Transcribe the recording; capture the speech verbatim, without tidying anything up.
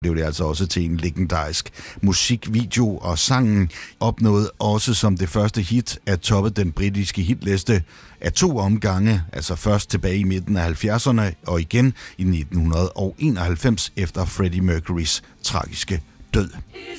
blev det altså også til en legendarisk musikvideo, og sangen opnåede også som det første hit at toppe den britiske hitliste af to omgange, altså først tilbage i midten af halvfjerdserne og igen i nitten enoghalvfems efter Freddie Mercurys tragiske død.